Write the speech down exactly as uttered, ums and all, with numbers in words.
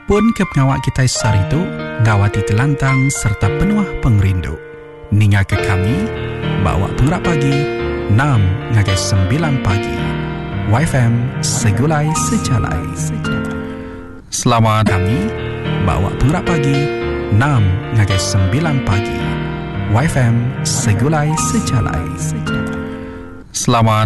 Pun ke pengawak kita saritu, ngawati telantang serta penuah pengrindu. Ninga ke kami, bawa pengerak pagi, enam ngagai sembilan pagi. Y F M Segulai Secalai. Selamat kami, bawa pengerak pagi, enam ngagai sembilan pagi. Y F M Segulai Secalai. Selamat